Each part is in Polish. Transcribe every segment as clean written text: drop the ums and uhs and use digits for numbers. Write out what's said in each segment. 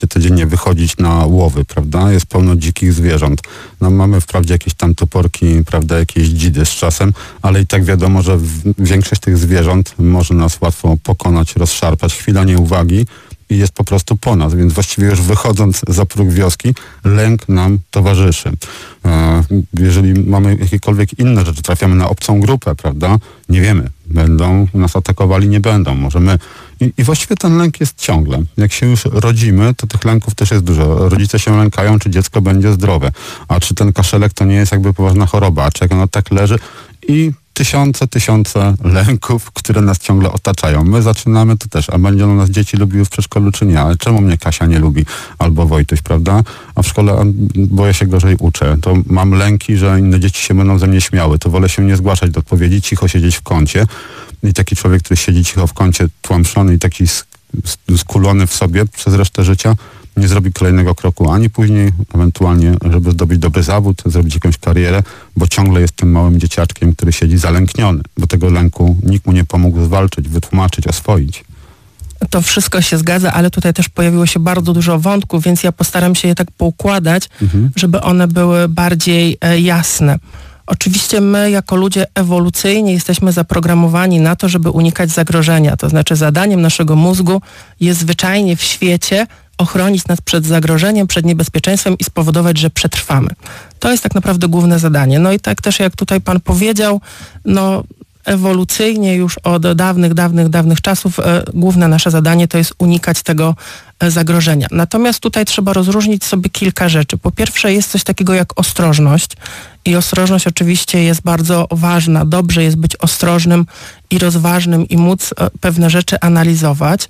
codziennie wychodzić na łowy, prawda? Jest pełno dzikich zwierząt. No, mamy wprawdzie jakieś tam toporki, prawda, jakieś dzidy z czasem, ale i tak wiadomo, że większość tych zwierząt może nas łatwo pokonać, rozszarpać. Chwila nieuwagi i jest po prostu po nas, więc właściwie już wychodząc za próg wioski, lęk nam towarzyszy. Jeżeli mamy jakiekolwiek inne rzeczy, trafiamy na obcą grupę, prawda? Nie wiemy, będą nas atakowali, nie będą. Możemy... I właściwie ten lęk jest ciągle. Jak się już rodzimy, to tych lęków też jest dużo. Rodzice się lękają, czy dziecko będzie zdrowe, a czy ten kaszelek to nie jest jakby poważna choroba, a czy jak ono tak leży i tysiące lęków, które nas ciągle otaczają. My zaczynamy to też, a będą nas dzieci lubiły w przedszkolu czy nie, ale czemu mnie Kasia nie lubi? Albo Wojtuś, prawda? A w szkole boję się gorzej uczę. To mam lęki, że inne dzieci się będą ze mnie śmiały. To wolę się nie zgłaszać do odpowiedzi, cicho siedzieć w kącie. I taki człowiek, który siedzi cicho w kącie, tłamszony i taki skulony w sobie przez resztę życia, nie zrobi kolejnego kroku ani później, ewentualnie, żeby zdobyć dobry zawód, zrobić jakąś karierę, bo ciągle jest tym małym dzieciaczkiem, który siedzi zalękniony, bo tego lęku nikt mu nie pomógł zwalczyć, wytłumaczyć, oswoić. To wszystko się zgadza, ale tutaj też pojawiło się bardzo dużo wątków, więc ja postaram się je tak poukładać, żeby one były bardziej jasne. Oczywiście my jako ludzie ewolucyjnie jesteśmy zaprogramowani na to, żeby unikać zagrożenia. To znaczy zadaniem naszego mózgu jest zwyczajnie w świecie ochronić nas przed zagrożeniem, przed niebezpieczeństwem i spowodować, że przetrwamy. To jest tak naprawdę główne zadanie. No i tak też jak tutaj pan powiedział, no ewolucyjnie już od dawnych czasów główne nasze zadanie to jest unikać tego zagrożenia. Natomiast tutaj trzeba rozróżnić sobie kilka rzeczy. Po pierwsze jest coś takiego jak ostrożność i ostrożność oczywiście jest bardzo ważna. Dobrze jest być ostrożnym i rozważnym i móc pewne rzeczy analizować.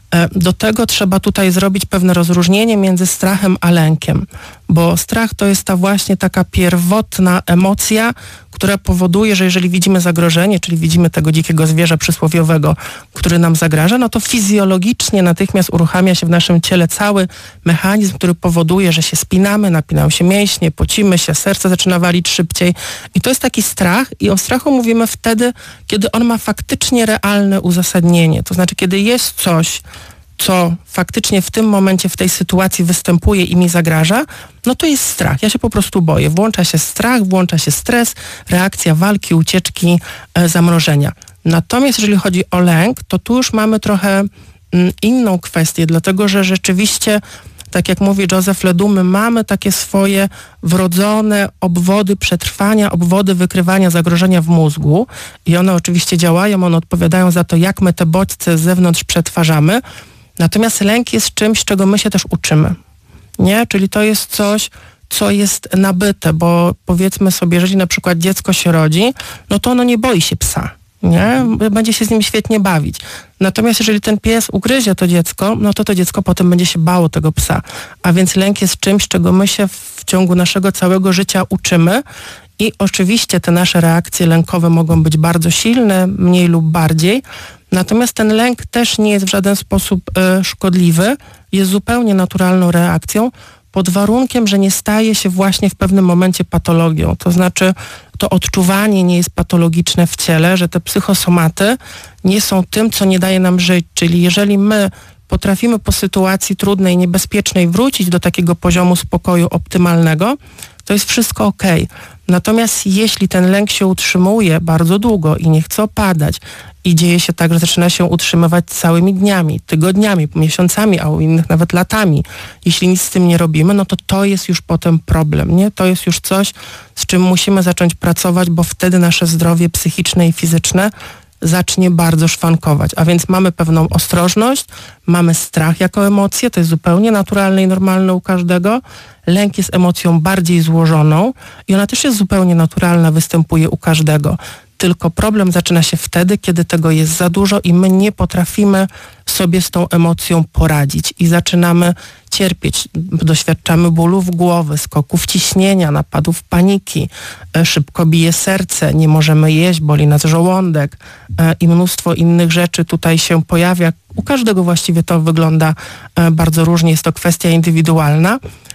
Do tego trzeba tutaj zrobić pewne rozróżnienie między strachem a lękiem, bo strach to jest ta właśnie taka pierwotna emocja, która powoduje, że jeżeli widzimy zagrożenie, czyli widzimy tego dzikiego zwierza przysłowiowego, który nam zagraża, no to fizjologicznie natychmiast uruchamia się w naszym ciele cały mechanizm, który powoduje, że się spinamy, napinają się mięśnie, pocimy się, serce zaczyna walić szybciej i to jest taki strach i o strachu mówimy wtedy, kiedy on ma faktycznie realne uzasadnienie, to znaczy kiedy jest coś, co faktycznie w tym momencie, w tej sytuacji występuje i mi zagraża, no to jest strach. Ja się po prostu boję. Włącza się strach, włącza się stres, reakcja walki, ucieczki, zamrożenia. Natomiast jeżeli chodzi o lęk, to tu już mamy trochę inną kwestię, dlatego że rzeczywiście, tak jak mówi Joseph Ledoux, my mamy takie swoje wrodzone obwody przetrwania, obwody wykrywania zagrożenia w mózgu i one oczywiście działają, one odpowiadają za to, jak my te bodźce z zewnątrz przetwarzamy. Natomiast lęk jest czymś, czego my się też uczymy, nie? Czyli to jest coś, co jest nabyte, bo powiedzmy sobie, jeżeli na przykład dziecko się rodzi, no to ono nie boi się psa, nie? Będzie się z nim świetnie bawić. Natomiast jeżeli ten pies ugryzie to dziecko, no to dziecko potem będzie się bało tego psa. A więc lęk jest czymś, czego my się w ciągu naszego całego życia uczymy i oczywiście te nasze reakcje lękowe mogą być bardzo silne, mniej lub bardziej. Natomiast ten lęk też nie jest w żaden sposób szkodliwy, jest zupełnie naturalną reakcją, pod warunkiem, że nie staje się właśnie w pewnym momencie patologią. To znaczy to odczuwanie nie jest patologiczne w ciele, że te psychosomaty nie są tym, co nie daje nam żyć. Czyli jeżeli my potrafimy po sytuacji trudnej, niebezpiecznej wrócić do takiego poziomu spokoju optymalnego, to jest wszystko okej. Natomiast jeśli ten lęk się utrzymuje bardzo długo i nie chce opadać i dzieje się tak, że zaczyna się utrzymywać całymi dniami, tygodniami, miesiącami, a u innych nawet latami, jeśli nic z tym nie robimy, no to to jest już potem problem, nie? To jest już coś, z czym musimy zacząć pracować, bo wtedy nasze zdrowie psychiczne i fizyczne zacznie bardzo szwankować. A więc mamy pewną ostrożność, mamy strach jako emocję, to jest zupełnie naturalne i normalne u każdego. Lęk jest emocją bardziej złożoną i ona też jest zupełnie naturalna, występuje u każdego. Tylko problem zaczyna się wtedy, kiedy tego jest za dużo i my nie potrafimy sobie z tą emocją poradzić i zaczynamy cierpieć. Doświadczamy bólów głowy, skoków ciśnienia, napadów paniki, szybko bije serce, nie możemy jeść, boli nas żołądek i mnóstwo innych rzeczy tutaj się pojawia. U każdego właściwie to wygląda bardzo różnie, jest to kwestia indywidualna.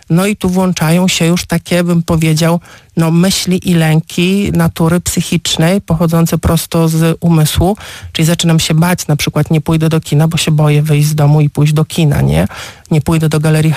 No i tu włączają się już takie, bym powiedział, myśli i lęki natury psychicznej, pochodzące prosto z umysłu, czyli zaczynam się bać, na przykład nie pójdę do kina, bo się boję wyjść z domu i pójść do kina, nie pójdę do galerii